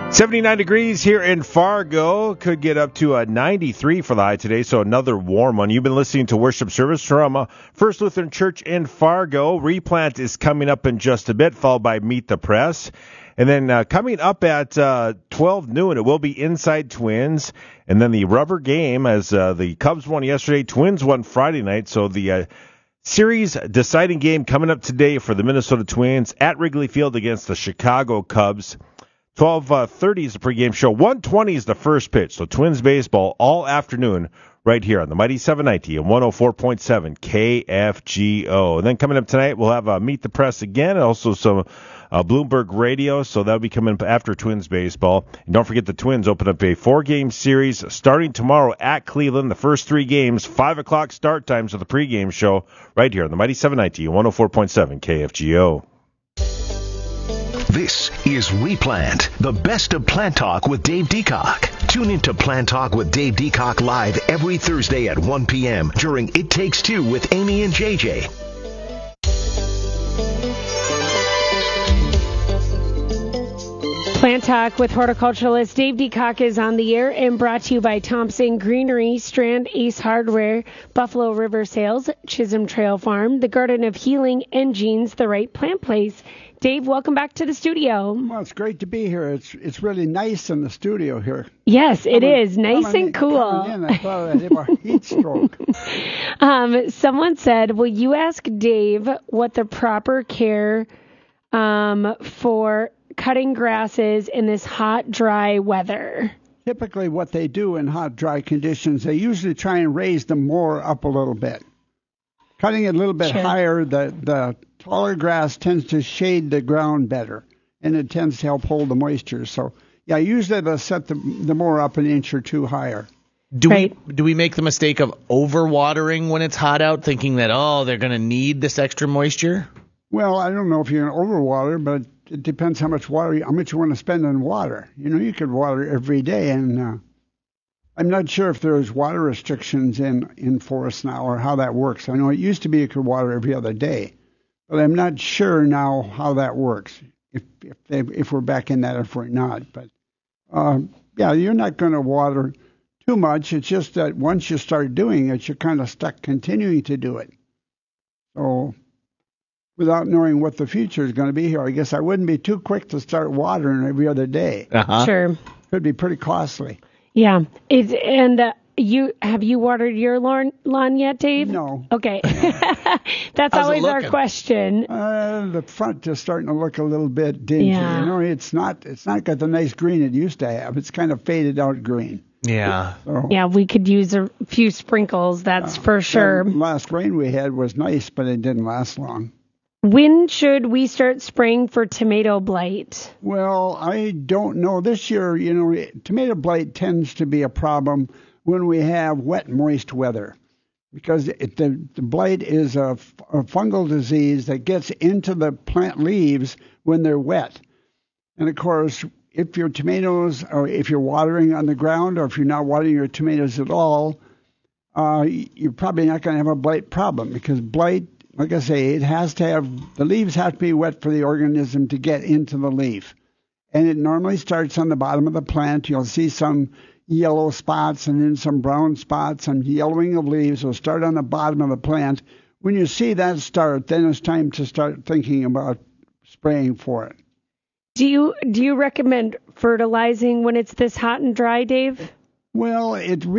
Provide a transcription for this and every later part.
79 degrees here in Fargo. Could get up to a 93 for the high today, so another warm one. You've been listening to worship service from First Lutheran Church in Fargo. Replant is coming up in just a bit, followed by Meet the Press. And then coming up at 12 noon, it will be Inside Twins. And then the rubber game, as the Cubs won yesterday, Twins won Friday night. So the series deciding game coming up today for the Minnesota Twins at Wrigley Field against the Chicago Cubs. 12:30 is the pregame show. 1:20 is the first pitch. So Twins baseball all afternoon right here on the Mighty 790 and 104.7 KFGO. And then coming up tonight, we'll have Meet the Press again, and also some Bloomberg Radio. So that'll be coming after Twins baseball. And don't forget the Twins open up a 4-game series starting tomorrow at Cleveland. The first 3 games, 5 o'clock start times of the pregame show right here on the Mighty 790 and 104.7 KFGO. This is Replant, the best of plant talk with Dave Deacock. Tune into Plant Talk with Dave Deacock live every Thursday at 1 p.m. during It Takes Two with Amy and JJ. Plant Talk with horticulturalist Dave Deacock is on the air and brought to you by Thompson Greenery, Strand Ace Hardware, Buffalo River Sales, Chisholm Trail Farm, the Garden of Healing, and Jeans, the right plant place. Dave, welcome back to the studio. Well, it's great to be here. It's really nice in the studio here. Yes, it is. Nice and cool. I thought I'd have a heat stroke. Someone said, will you ask Dave what the proper care for cutting grasses in this hot, dry weather? Typically what they do in hot, dry conditions, they usually try and raise the mower up a little bit. Cutting it a little bit higher, the taller grass tends to shade the ground better, and it tends to help hold the moisture. So, yeah, usually they'll set the mower up an inch or two higher. Do we make the mistake of overwatering when it's hot out, thinking that, they're going to need this extra moisture? Well, I don't know if you're going to overwater, but it depends how much you want to spend on water. You know, you could water every day, and I'm not sure if there's water restrictions in forests now or how that works. I know it used to be you could water every other day, but I'm not sure now how that works, if we're back in that, if we're not. But, yeah, you're not going to water too much. It's just that once you start doing it, you're kind of stuck continuing to do it. So without knowing what the future is going to be here, I guess I wouldn't be too quick to start watering every other day. Uh-huh. Sure. Could be pretty costly. Yeah. Have you watered your lawn yet, Dave? No. Okay. That's always our question. The front is starting to look a little bit dingy. Yeah. You know, it's not got the nice green it used to have. It's kind of faded out green. Yeah. So, yeah, we could use a few sprinkles, that's for sure. The last rain we had was nice, but it didn't last long. When should we start spraying for tomato blight? Well, I don't know. This year, you know, tomato blight tends to be a problem when we have wet, moist weather, because the blight is a fungal disease that gets into the plant leaves when they're wet. And, of course, if your tomatoes, or if you're watering on the ground, or if you're not watering your tomatoes at all, you're probably not going to have a blight problem, because blight, like I say, the leaves have to be wet for the organism to get into the leaf. And it normally starts on the bottom of the plant. You'll see some yellow spots and then some brown spots, and yellowing of leaves will start on the bottom of the plant. When you see that start, then it's time to start thinking about spraying for it. Do you recommend fertilizing when it's this hot and dry, Dave? Well,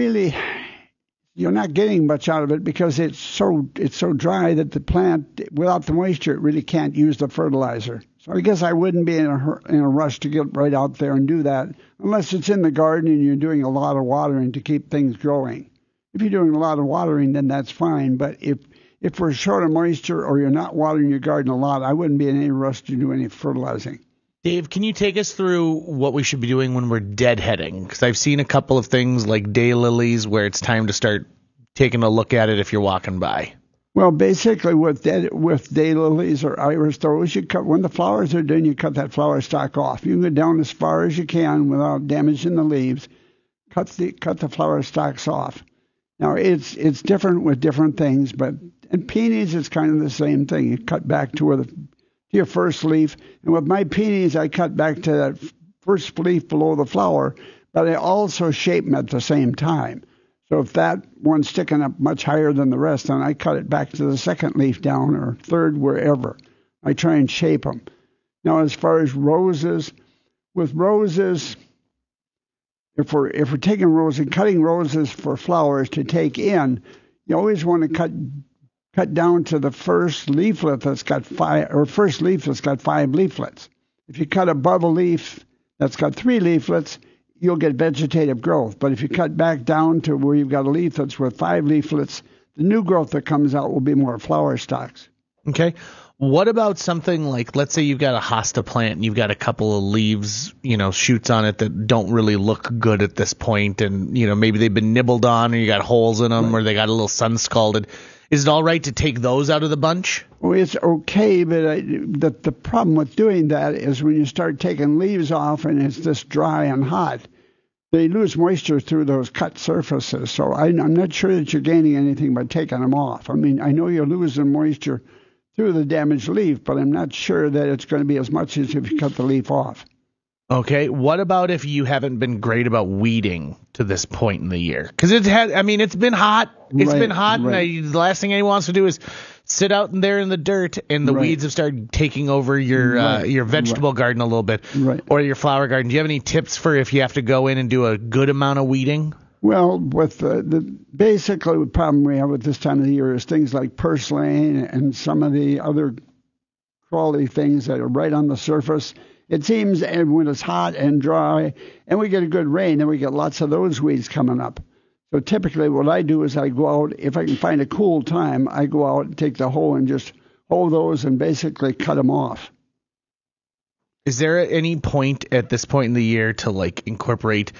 you're not getting much out of it because it's so dry that the plant, without the moisture, it really can't use the fertilizer. So I guess I wouldn't be in a rush to get right out there and do that unless it's in the garden and you're doing a lot of watering to keep things growing. If you're doing a lot of watering, then that's fine. But if we're short of moisture or you're not watering your garden a lot, I wouldn't be in any rush to do any fertilizing. Dave, can you take us through what we should be doing when we're deadheading? Because I've seen a couple of things like daylilies where it's time to start taking a look at it if you're walking by. Well, basically with daylilies or iris throws, when the flowers are done, you cut that flower stalk off. You can go down as far as you can without damaging the leaves. Cut the flower stalks off. Now it's different with different things, but in peonies it's kind of the same thing. You cut back to your first leaf, and with my peonies I cut back to that first leaf below the flower, but I also shape them at the same time. So if that one's sticking up much higher than the rest, then I cut it back to the second leaf down or third, wherever. I try and shape them. Now, as far as roses, with roses, if we're taking roses and cutting roses for flowers to take in, you always want to cut down to the first leaflet that's got first leaf that's got 5 leaflets. If you cut above a leaf that's got 3 leaflets, you'll get vegetative growth. But if you cut back down to where you've got a leaf that's with 5 leaflets, the new growth that comes out will be more flower stalks. Okay. What about something like, let's say you've got a hosta plant and you've got a couple of leaves, shoots on it that don't really look good at this point, and, maybe they've been nibbled on, or you got holes in them, or they got a little sun scalded. Is it all right to take those out of the bunch? Well, it's okay, but the problem with doing that is when you start taking leaves off and it's this dry and hot, they lose moisture through those cut surfaces. So I'm not sure that you're gaining anything by taking them off. I mean, I know you're losing moisture through the damaged leaf, but I'm not sure that it's going to be as much as if you cut the leaf off. Okay. What about if you haven't been great about weeding to this point in the year? Because it's been hot. It's been hot, and the last thing anyone wants to do is sit out there in the dirt, and the weeds have started taking over your vegetable garden a little bit, or your flower garden. Do you have any tips for if you have to go in and do a good amount of weeding? Well, with basically the problem we have with this time of the year is things like purslane and some of the other crawly things that are right on the surface. It seems when it's hot and dry and we get a good rain, then we get lots of those weeds coming up. So typically what I do is I go out, if I can find a cool time, I go out and take the hoe and just hoe those and basically cut them off. Is there any point at this point in the year to incorporate,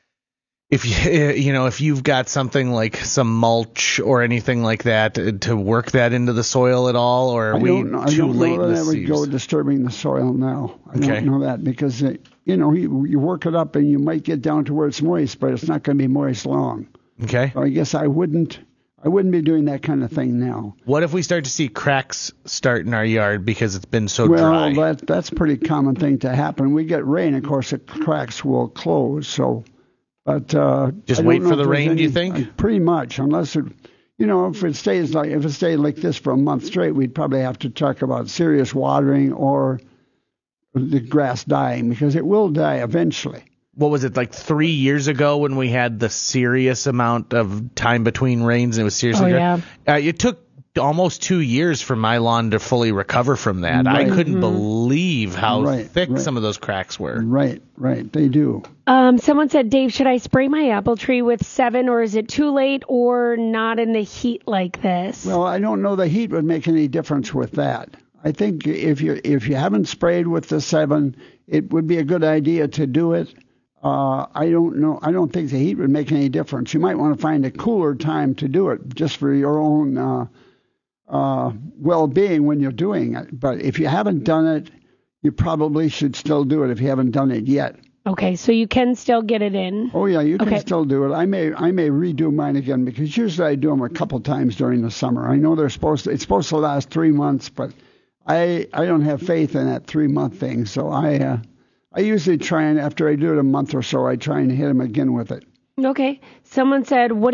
if you've got something like some mulch or anything like that, to work that into the soil at all, or are we too late in the season? I don't know that would go disturbing the soil now. I don't know that because, you work it up and you might get down to where it's moist, but it's not going to be moist long. Okay. So I guess I wouldn't be doing that kind of thing now. What if we start to see cracks start in our yard because it's been so dry? Well, that's a pretty common thing to happen. We get rain, of course, the cracks will close, so... But just wait for the rain, do you think? Pretty much, unless if it stays like this for a month straight, we'd probably have to talk about serious watering or the grass dying, because it will die eventually. What was it, 3 years ago when we had the serious amount of time between rains and it was seriously dry? Yeah. It took almost 2 years for my lawn to fully recover from that. Right. I couldn't believe how thick some of those cracks were. Right, they do. Someone said, Dave, should I spray my apple tree with 7, or is it too late, or not in the heat like this? Well, I don't know the heat would make any difference with that. I think if you haven't sprayed with the 7, it would be a good idea to do it. I don't know. I don't think the heat would make any difference. You might want to find a cooler time to do it just for your own well-being when you're doing it. But if you haven't done it, you probably should still do it if you haven't done it yet. Okay, so you can still get it in. Oh yeah, you can still do it. I may redo mine again, because usually I do them a couple times during the summer. I know it's supposed to last 3 months, but I don't have faith in that 3-month thing. So I usually try, and after I do it a month or so, I try and hit them again with it. Okay. Someone said, what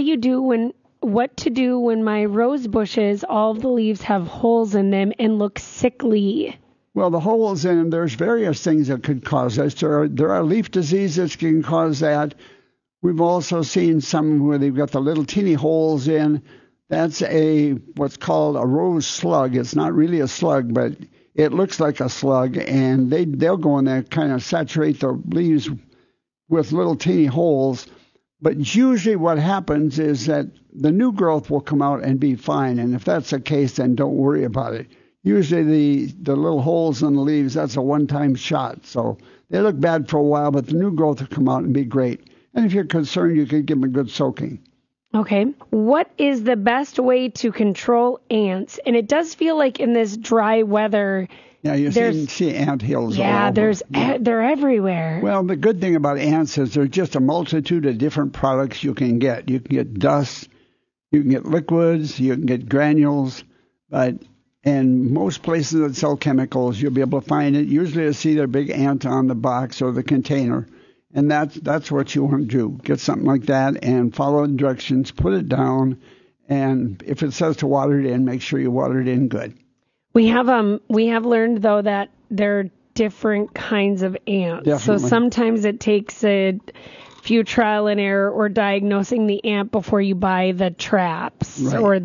to do when my rose bushes, all of the leaves have holes in them and look sickly? Well, the holes in them, there's various things that could cause this. There are leaf diseases that can cause that. We've also seen some where they've got the little teeny holes in. That's what's called a rose slug. It's not really a slug, but it looks like a slug, and they'll go in there and kind of saturate the leaves with little teeny holes. But usually what happens is that the new growth will come out and be fine, and if that's the case, then don't worry about it. Usually the little holes in the leaves, that's a one-time shot. So they look bad for a while, but the new growth will come out and be great. And if you're concerned, you could give them a good soaking. Okay. What is the best way to control ants? And it does feel like in this dry weather... Yeah, you see ant hills all over. They're everywhere. Well, the good thing about ants is there's just a multitude of different products you can get. You can get dust, you can get liquids, you can get granules, but And most places that sell chemicals, you'll be able to find it. Usually you'll see their big ant on the box or the container. And that's what you want to do. Get something like that and follow the directions, put it down, and if it says to water it in, make sure you water it in good. We have learned, though, that there are different kinds of ants. Definitely. So sometimes it takes a few trial and error or diagnosing the ant before you buy the traps or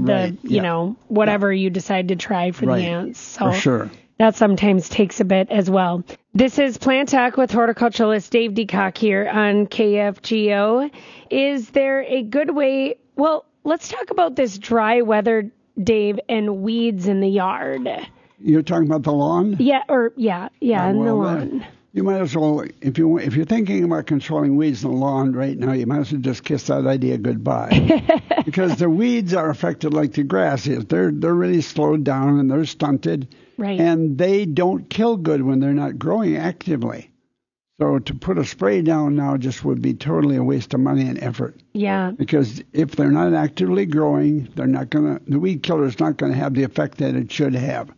the whatever you decide to try for the ants. So for sure. That sometimes takes a bit as well. This is Plant Talk with horticulturalist Dave DeCock here on KFGO. Is there a good way? Well, let's talk about this dry weather, Dave, and weeds in the yard. You're talking about the lawn? Yeah, in the lawn. You might as well, if you're thinking about controlling weeds in the lawn right now, you might as well just kiss that idea goodbye. Because the weeds are affected like the grass is. They're really slowed down and they're stunted. Right. And they don't kill good when they're not growing actively. So to put a spray down now just would be totally a waste of money and effort. Yeah. Because if they're not actively growing, the weed killer is not going to have the effect that it should have.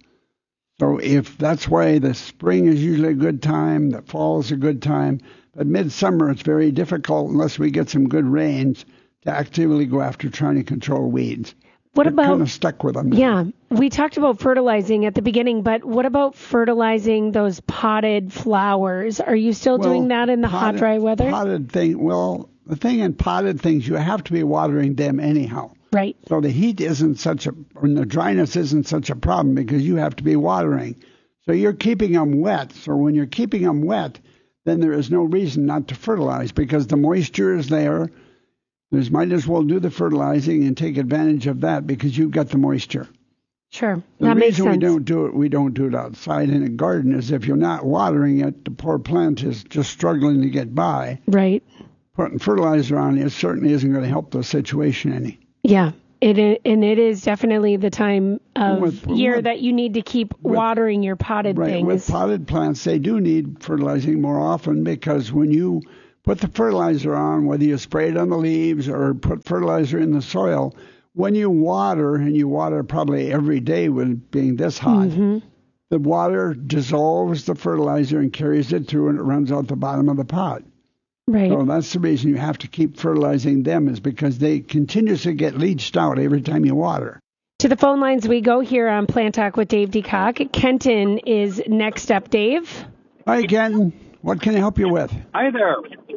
So if that's why the spring is usually a good time, the fall is a good time, but midsummer it's very difficult unless we get some good rains to actively go after trying to control weeds. What about kind of stuck with them now. Yeah, we talked about fertilizing at the beginning, but what about fertilizing those potted flowers? Are you still doing that in the hot, dry weather? Potted thing. Well, the thing in potted things, you have to be watering them anyhow. Right. So the heat and the dryness isn't such a problem because you have to be watering. So you're keeping them wet. So when you're keeping them wet, then there is no reason not to fertilize because the moisture is there. You might as well do the fertilizing and take advantage of that because you've got the moisture. Sure, that makes sense. The reason we don't do it outside in a garden is if you're not watering it, the poor plant is just struggling to get by. Right. Putting fertilizer on it certainly isn't going to help the situation any. Yeah, it is definitely the time of year that you need to keep watering your potted things. Right, with potted plants, they do need fertilizing more often because when you put the fertilizer on, whether you spray it on the leaves or put fertilizer in the soil, when you water, and you water probably every day with being this hot, the water dissolves the fertilizer and carries it through and it runs out the bottom of the pot. Right. So that's the reason you have to keep fertilizing them is because they continuously get leached out every time you water. To the phone lines we go here on Plant Talk with Dave DeCock. Kenton is next up, Dave. Hi, Kenton. What can I help you with? Hi there.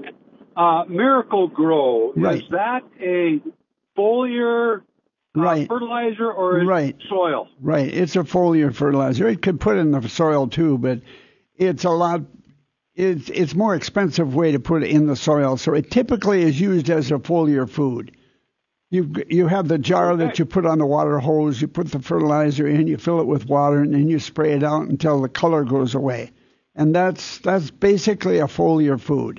Miracle-Gro, right. Is that a foliar fertilizer or soil? Right. It's a foliar fertilizer. It could put in the soil too, but it's it's more expensive way to put it in the soil. So it typically is used as a foliar food. You have the jar that you put on the water hose. You put the fertilizer in. You fill it with water, and then you spray it out until the color goes away. And that's basically a foliar food.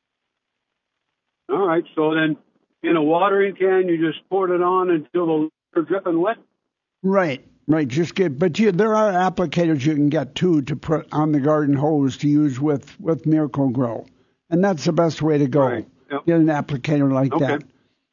All right. So then, in a watering can, you just pour it on until the leaves are dripping wet. Right. There are applicators you can get too to put on the garden hose to use with Miracle-Gro, and that's the best way to go. Right. Yep. Get an applicator like that.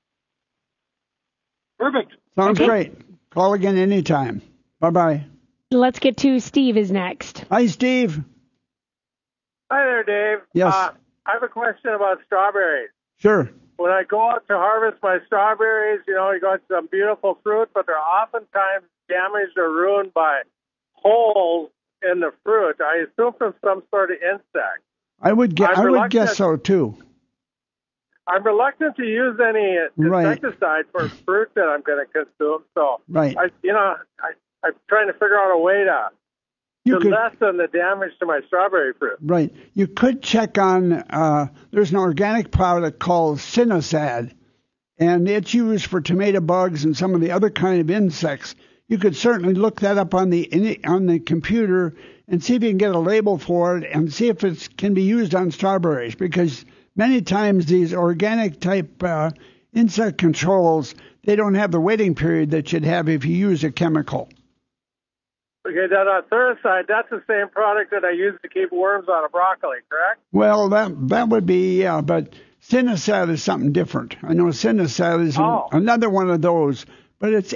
Perfect. Sounds great. Call again anytime. Bye-bye. Let's get to Steve is next. Hi, Steve. Hi there, Dave. Yes. I have a question about strawberries. Sure. When I go out to harvest my strawberries, you got some beautiful fruit, but they're oftentimes damaged or ruined by holes in the fruit. I assume from some sort of insect. I would guess so too. I'm reluctant to use any insecticide for fruit that I'm going to consume. So, I'm trying to figure out a way to lessen the damage to my strawberry fruit. Right. You could check on, there's an organic product called Sinosad, and it's used for tomato bugs and some of the other kind of insects. You could certainly look that up on the computer and see if you can get a label for it and see if it can be used on strawberries, because many times these organic type insect controls, they don't have the waiting period that you'd have if you use a chemical. Okay, that Thuricide, that's the same product that I use to keep worms out of broccoli, correct? Well, that would be, but Sinosad is something different. I know Sinosad is another one of those, but it's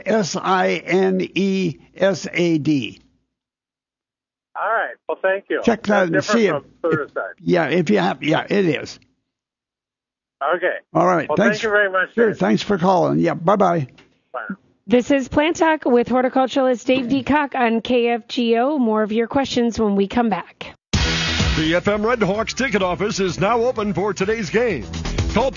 SINESAD. All right. Well, thank you. Check that and see it. Yeah, if you have, it is. Okay. All right. Well, thank you very much. Sure. Thanks for calling. Yeah. Bye-bye. Bye. This is Plant Talk with horticulturalist Dave Deacock on KFGO. More of your questions when we come back. The FM Red Hawks ticket office is now open for today's game. Call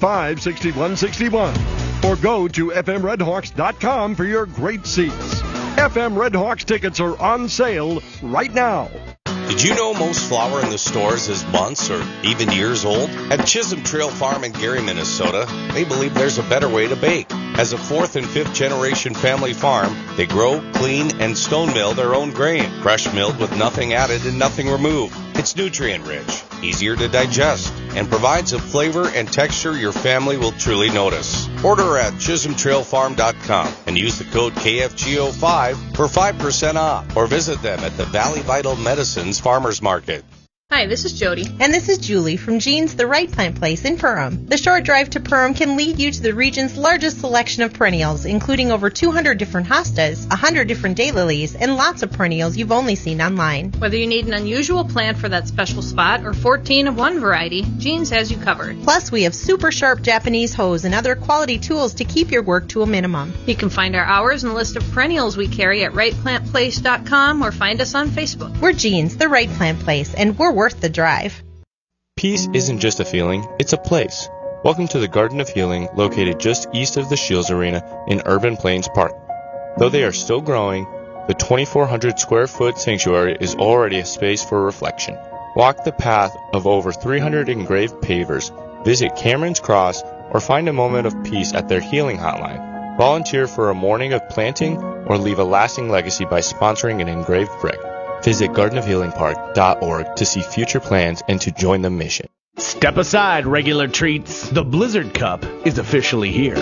235-6161 or go to fmredhawks.com for your great seats. FM Red Hawks tickets are on sale right now. Did you know most flour in the stores is months or even years old? At Chisholm Trail Farm in Gary, Minnesota, they believe there's a better way to bake. As a 4th and 5th generation family farm, they grow, clean, and stone mill their own grain, fresh milled with nothing added and nothing removed. It's nutrient rich, easier to digest, and provides a flavor and texture your family will truly notice. Order at chisholmtrailfarm.com and use the code KFGO5 for 5% off, or visit them at the Valley Vital Medicines Farmers Market. Hi, this is Jody. And this is Julie from Jean's The Right Plant Place in Perham. The short drive to Perham can lead you to the region's largest selection of perennials, including over 200 different hostas, 100 different daylilies, and lots of perennials you've only seen online. Whether you need an unusual plant for that special spot or 14 of one variety, Jean's has you covered. Plus, we have super sharp Japanese hose and other quality tools to keep your work to a minimum. You can find our hours and a list of perennials we carry at rightplantplace.com or find us on Facebook. We're Jean's The Right Plant Place, and we're worth the drive. Peace isn't just a feeling, it's a place. Welcome to the Garden of Healing, located just east of the Shields Arena in Urban Plains Park. Though they are still growing, the 2,400 square foot sanctuary is already a space for reflection. Walk the path of over 300 engraved pavers, visit Cameron's Cross, or find a moment of peace at their healing hotline. Volunteer for a morning of planting or leave a lasting legacy by sponsoring an engraved brick. Visit gardenofhealingpark.org to see future plans and to join the mission. Step aside, regular treats. The Blizzard Cup is officially here.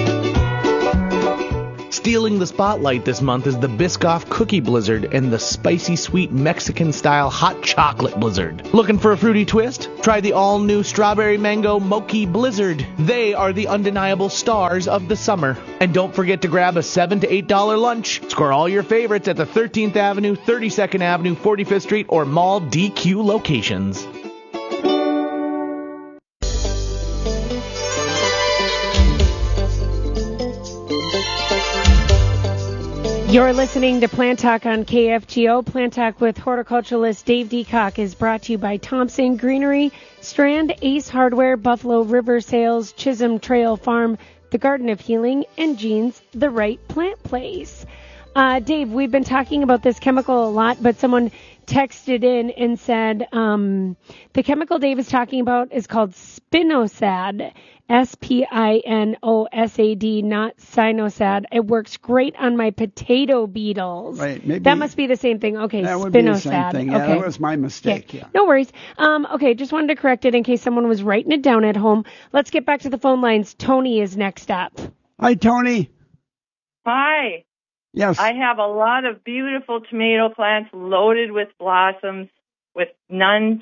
Stealing the spotlight this month is the Biscoff Cookie Blizzard and the Spicy Sweet Mexican-style Hot Chocolate Blizzard. Looking for a fruity twist? Try the all-new Strawberry Mango Mochi Blizzard. They are the undeniable stars of the summer. And don't forget to grab a $7 to $8 lunch. Score all your favorites at the 13th Avenue, 32nd Avenue, 45th Street, or Mall DQ locations. You're listening to Plant Talk on KFGO. Plant Talk with horticulturalist Dave Deacock is brought to you by Thompson Greenery, Strand, Ace Hardware, Buffalo River Sales, Chisholm Trail Farm, The Garden of Healing, and Jean's The Right Plant Place. Dave, we've been talking about this chemical a lot, but someone texted in and said the chemical Dave is talking about is called Spinosad, Spinosad, not Sinosad. It works great on my potato beetles. Right, maybe that must be the same thing. Okay, that Spinosad. Would be the same thing. Yeah, okay. That was my mistake. Okay. Yeah. No worries. Okay, just wanted to correct it in case someone was writing it down at home. Let's get back to the phone lines. Tony is next up. Hi, Tony. Hi. Yes. I have a lot of beautiful tomato plants loaded with blossoms, with not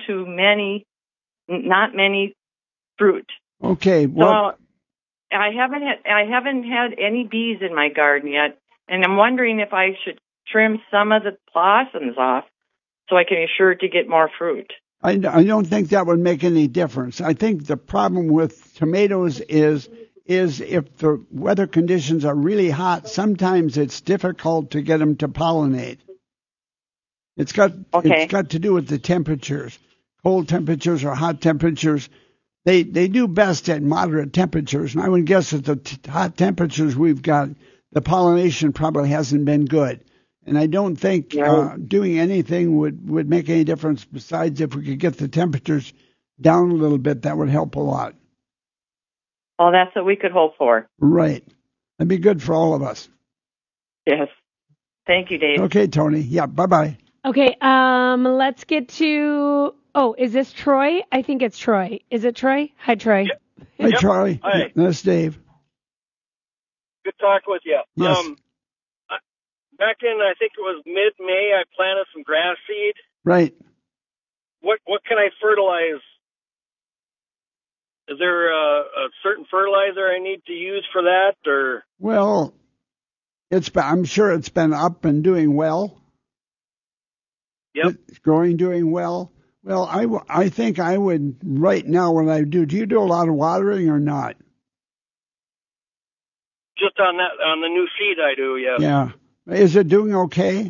many fruit. Okay. Well, so I haven't had any bees in my garden yet, and I'm wondering if I should trim some of the blossoms off so I can be sure to get more fruit. I don't think that would make any difference. I think the problem with tomatoes is if the weather conditions are really hot, sometimes it's difficult to get them to pollinate. It's got to do with the temperatures, cold temperatures or hot temperatures. They do best at moderate temperatures, and I would guess at the hot temperatures we've got, the pollination probably hasn't been good. And I don't think doing anything would make any difference besides if we could get the temperatures down a little bit, that would help a lot. Oh, that's what we could hope for. Right. That'd be good for all of us. Yes. Thank you, Dave. Okay, Tony. Yeah, bye-bye. Okay, let's get to... Oh, is this Troy? I think it's Troy. Is it Troy? Hi, Troy. Yep. Hi, Troy. Hi. That's Dave. Good talking with you. Yes. Back in, I think it was mid-May, I planted some grass seed. Right. What can I fertilize? Is there a certain fertilizer I need to use for that, or? Well, I'm sure it's been up and doing well. Yep. It's growing, doing well. Well, I think I would right now. What I do you do a lot of watering or not? Just on the new seed, I do. Yes. Yeah. Is it doing okay?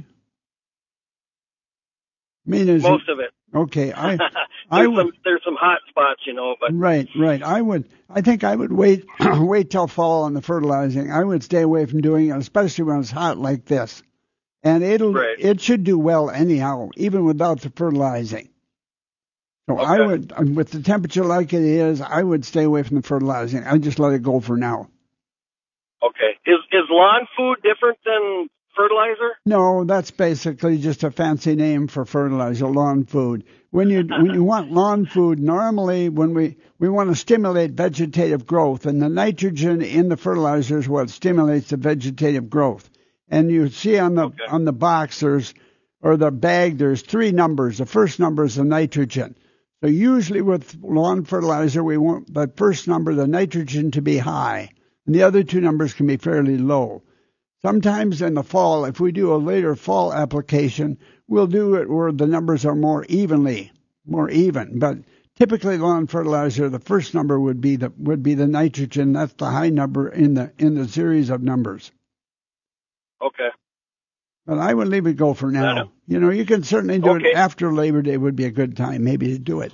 I mean, most of it. Okay. There's some hot spots, but right. I think I would wait till fall on the fertilizing. I would stay away from doing it, especially when it's hot like this. And it should do well anyhow, even without the fertilizing. So okay. I would, with the temperature like it is, I would stay away from the fertilizing. I'd just let it go for now. Okay. Is lawn food different than fertilizer? No, that's basically just a fancy name for fertilizer, lawn food. When you want lawn food, normally when we want to stimulate vegetative growth, and the nitrogen in the fertilizer is what stimulates the vegetative growth. And you see on the box or the bag, there's 3 numbers. The first number is the nitrogen. So usually with lawn fertilizer, we want the first number, the nitrogen, to be high, and the other 2 numbers can be fairly low. Sometimes in the fall, if we do a later fall application, we'll do it where the numbers are more even. But typically lawn fertilizer, the first number would be the nitrogen. That's the high number in the series of numbers. Okay. But I would leave it go for now. You can certainly do it after Labor Day would be a good time maybe to do it.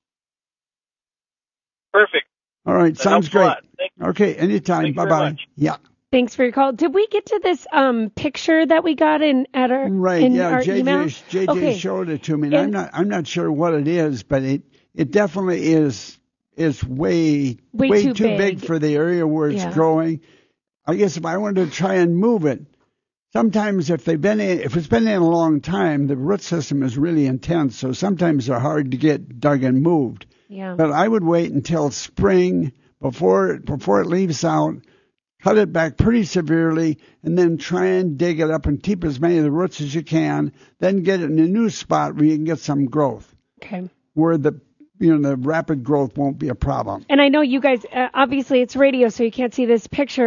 Perfect. All right, sounds great. Okay, anytime. Bye-bye. Yeah. Thanks for your call. Did we get to this picture that we got in our email? JJ showed it to me. And I'm not sure what it is, but it definitely is way too big for the area where it's growing. I guess if I wanted to try and move it, sometimes if it's been in a long time, the root system is really intense, so sometimes they're hard to get dug and moved. Yeah. But I would wait until spring before it leaves out, cut it back pretty severely, and then try and dig it up and keep as many of the roots as you can. Then get it in a new spot where you can get some growth. Okay. Where the rapid growth won't be a problem. And I know you guys, obviously it's radio, so you can't see this picture.